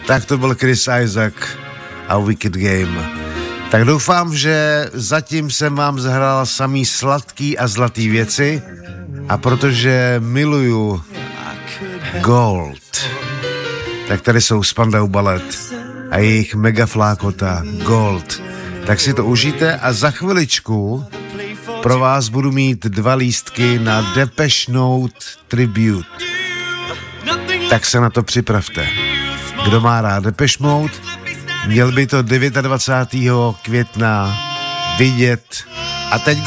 Tak to byl Chris Isaak a Wicked Game. Tak doufám, že zatím jsem vám zahrál samý sladký a zlatý věci a protože miluju Gold, tak tady jsou Spandau Ballet a jejich mega flákota Gold. Tak si to užijte a za chviličku pro vás budu mít 2 lístky na Depeche Mode Tribute. Tak se na to připravte. Kdo má rád Depeche Mode, měl by to 29. května vidět. A teď